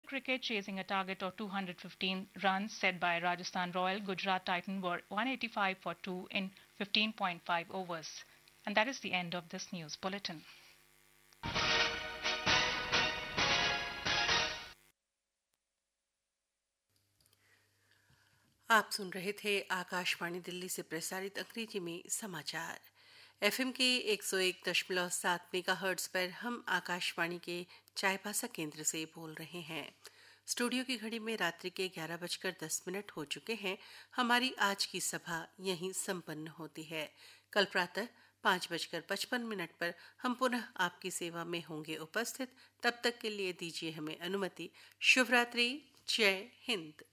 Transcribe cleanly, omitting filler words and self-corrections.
cricket, chasing a target of 215 runs set by Rajasthan Royal, Gujarat Titan were 185 for 2 in 15.5 overs. And that is the end of this news bulletin. आप सुन रहे थे आकाशवाणी दिल्ली से प्रसारित अंग्रेजी में समाचार। FM के 101.7 मेगाहर्ट्ज पर हम आकाशवाणी के चायबासा केंद्र से बोल रहे हैं। स्टूडियो की घड़ी में रात्रि के 11:10 हो चुके हैं। हमारी आज की सभा यहीं संपन्न होती है। कल प्रातः 5:55 पर हम पुनः आपकी सेवा में होंगे उपस्थित। तब तक के लिए दीजिए हमें अनुमति। शुभ रात्रि। जय हिंद।